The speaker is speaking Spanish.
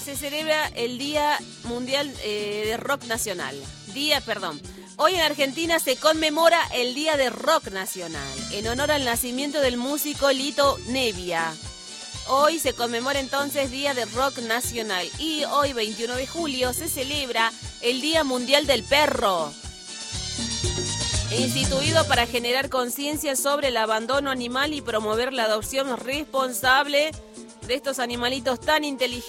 se celebra el Día Mundial de Rock Nacional. Hoy en Argentina se conmemora el Día de Rock Nacional, en honor al nacimiento del músico Lito Nebbia. Hoy se conmemora entonces Día de Rock Nacional y hoy, 21 de julio, se celebra el Día Mundial del Perro, instituido para generar conciencia sobre el abandono animal y promover la adopción responsable de estos animalitos tan inteligentes.